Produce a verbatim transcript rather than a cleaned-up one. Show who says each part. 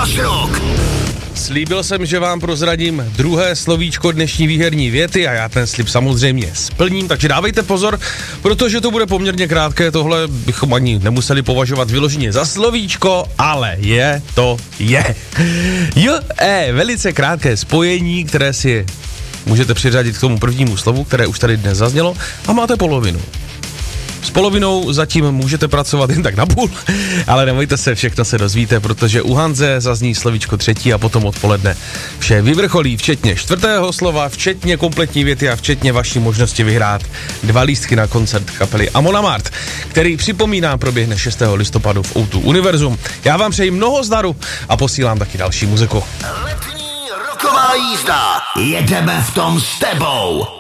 Speaker 1: Váš rok.
Speaker 2: Slíbil jsem, že vám prozradím druhé slovíčko dnešní výherní věty a já ten slib samozřejmě splním, takže dávejte pozor, protože to bude poměrně krátké, tohle bychom ani nemuseli považovat vyloženě za slovíčko, ale je to je. Jo, e, velice krátké spojení, které si můžete přiřadit k tomu prvnímu slovu, které už tady dnes zaznělo a máte polovinu. S polovinou zatím můžete pracovat jen tak na půl, ale nebojte se, všechno se dozvíte, protože u Hanze zazní slovíčko třetí a potom odpoledne vše vyvrcholí, včetně čtvrtého slova, včetně kompletní věty a včetně vaší možnosti vyhrát dva lístky na koncert kapely Amon Amarth, který, připomínám, proběhne šestého listopadu v ó dva Univerzum. Já vám přeji mnoho zdaru a posílám taky další muziku.
Speaker 1: Letní roková jízda. Jedeme v tom s tebou.